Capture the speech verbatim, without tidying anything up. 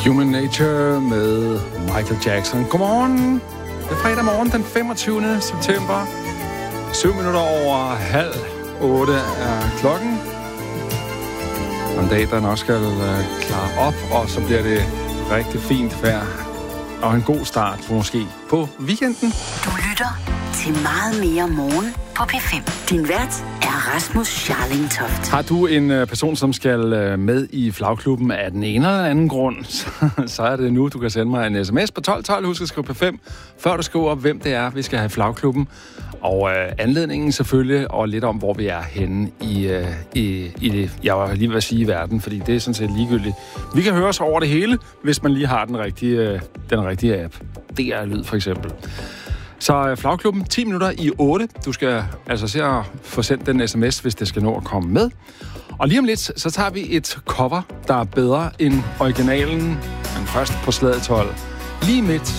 Human Nature med Michael Jackson. Godmorgen. Det er fredag morgen den femogtyvende september. Syv minutter over halv otte er klokken. Og en dag, der nok skal uh, klare op, og så bliver det rigtig fint vejr. Og en god start på måske på weekenden. Du lytter til Meget mere morgen på P fem. Din vært er Rasmus Scharling Toft. Har du en uh, person, som skal uh, med i flagklubben af den ene eller anden grund, så, så er det nu, du kan sende mig en sms på tolv tolv. Husk at skrive P fem, før du skriver op, hvem det er, vi skal have flagklubben. Og uh, anledningen selvfølgelig, og lidt om, hvor vi er henne i, uh, i, i det, jeg var lige ved at sige, i verden, fordi det er sådan set ligegyldigt. Vi kan høre os over det hele, hvis man lige har den rigtige, uh, den rigtige app. D R Lyd for eksempel. Så flagklubben, ti minutter i otte. Du skal altså se at få sendt den sms, hvis det skal nå at komme med. Og lige om lidt, så tager vi et cover, der er bedre end originalen. Men først på slaget tolv. Lige midt